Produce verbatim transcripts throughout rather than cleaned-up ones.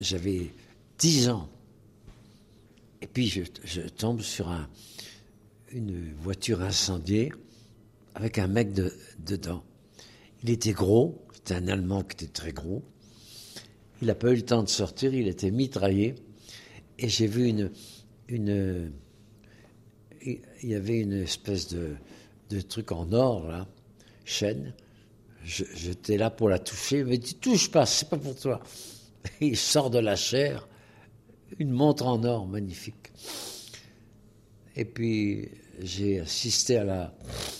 j'avais dix ans. Et puis je, je tombe sur un, une voiture incendiée avec un mec de, dedans. Il était gros, c'était un Allemand qui était très gros. Il n'a pas eu le temps de sortir, il était mitraillé. Et j'ai vu une... une il y avait une espèce de, de truc en or, là, chaîne. Je, j'étais là pour la toucher. Il m'a dit, touche pas, c'est pas pour toi. Et il sort de la chair une montre en or magnifique. Et puis, j'ai assisté à la...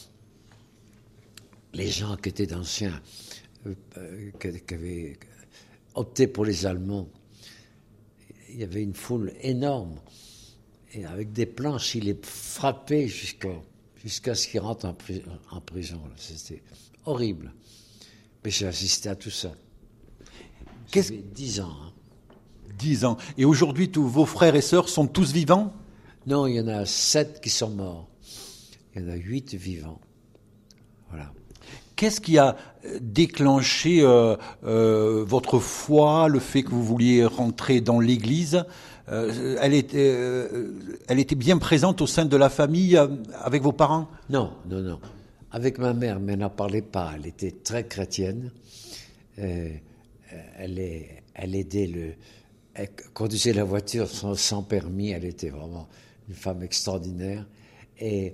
les gens qui étaient d'anciens, euh, qui, qui avaient opté pour les Allemands. Il y avait une foule énorme. Et avec des planches, il est frappé jusqu'à, jusqu'à ce qu'il rentre en, pri- en prison. C'était horrible. Mais j'ai assisté à tout ça. Qu'est-ce... J'avais dix ans. Hein. Dix ans. Et aujourd'hui, tous vos frères et sœurs sont tous vivants? Non, il y en a sept qui sont morts. Il y en a huit vivants. Voilà. Qu'est-ce qui a déclenché euh, euh, votre foi, le fait que vous vouliez rentrer dans l'Église? euh, elle, était, euh, elle était bien présente au sein de la famille euh, avec vos parents? Non, non, non. Avec ma mère, mais elle n'en parlait pas. Elle était très chrétienne. Euh, elle, est, elle aidait le... Elle conduisait la voiture sans, sans permis. Elle était vraiment une femme extraordinaire. Et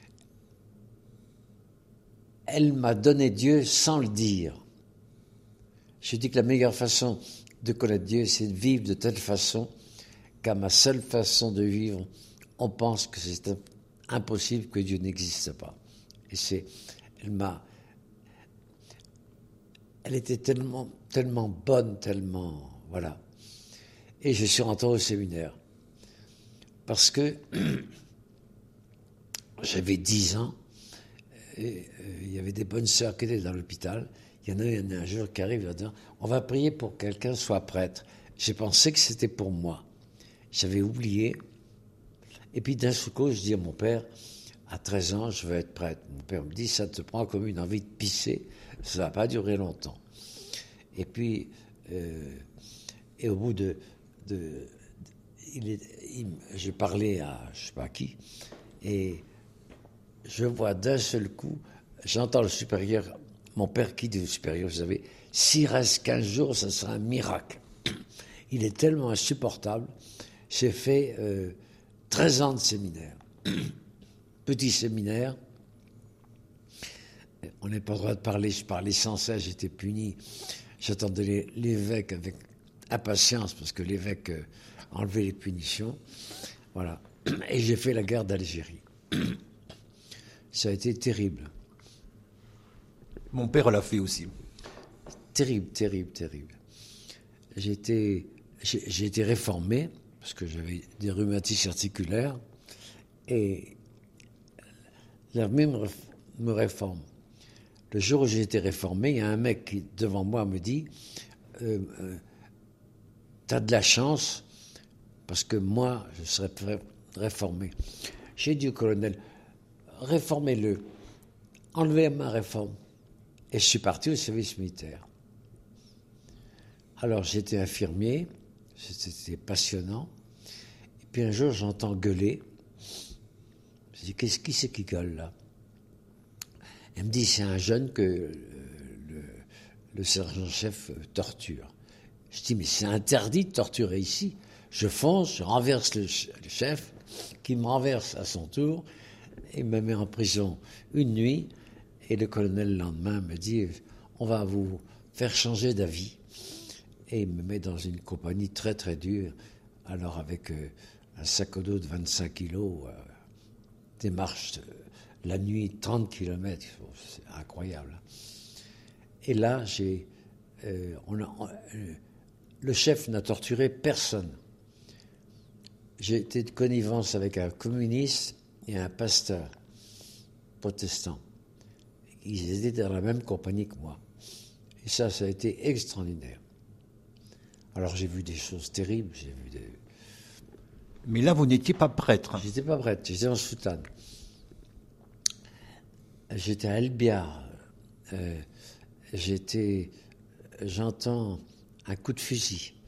elle m'a donné Dieu sans le dire. Je dis que la meilleure façon de connaître Dieu, c'est de vivre de telle façon qu'à ma seule façon de vivre, on pense que c'est impossible, que Dieu n'existe pas. Et c'est, elle m'a, elle était tellement, tellement bonne, tellement, voilà. Et je suis rentré au séminaire parce que j'avais dix ans. Et, euh, il y avait des bonnes sœurs qui étaient dans l'hôpital. Il y en a, il y en a un jour qui arrive en disant on va prier pour que quelqu'un soit prêtre. J'ai pensé que c'était pour moi. J'avais oublié. Et puis d'un coup, je dis à mon père à treize ans, je veux être prêtre. Mon père me dit ça te prend comme une envie de pisser. Ça ne va pas durer longtemps. Et puis, euh, et au bout de. de il est, il, j'ai parlé à je ne sais pas qui. Et je vois d'un seul coup, j'entends le supérieur, mon père qui dit au supérieur, vous savez, s'il reste quinze jours, ça sera un miracle. Il est tellement insupportable. J'ai fait euh, treize ans de séminaire. Petit séminaire. On n'a pas le droit de parler, je parlais sans cesse, j'étais puni. J'attendais l'évêque avec impatience, parce que l'évêque euh, enlevait les punitions. Voilà. Et j'ai fait la guerre d'Algérie. Ça a été terrible. Mon père l'a fait aussi. Terrible, terrible, terrible. J'ai été, j'ai, j'ai été réformé, parce que j'avais des rhumatismes articulaires, et l'armée me, me réforme. Le jour où j'ai été réformé, il y a un mec qui, devant moi, me dit euh, euh, « T'as de la chance, parce que moi, je serais réformé. » J'ai dit au colonel « Réformez-le, enlevez ma réforme. » Et je suis parti au service militaire. Alors j'étais infirmier, c'était passionnant. Et puis un jour, j'entends gueuler. Je dis, qu'est-ce qui c'est qui gueule là? Elle me dit, c'est un jeune que le, le, le sergent-chef torture. Je dis, mais c'est interdit de torturer ici. Je fonce, je renverse le, le chef, qui me renverse à son tour, et me met en prison une nuit. Et le colonel, le lendemain, me dit, on va vous faire changer d'avis. Et il me met dans une compagnie très très dure, alors avec euh, un sac à dos de vingt-cinq kilos, euh, des marches euh, la nuit, trente kilomètres, c'est incroyable. Et là, j'ai, euh, on a, on, euh, le chef n'a torturé personne. J'ai été de connivence avec un communiste et un pasteur protestant. Ils étaient dans la même compagnie que moi. Et ça, ça a été extraordinaire. Alors j'ai vu des choses terribles, j'ai vu des... Mais là, vous n'étiez pas prêtre. J'étais pas prêtre, j'étais en soutane. J'étais à Elbia. Euh, j'étais... J'entends un coup de fusil.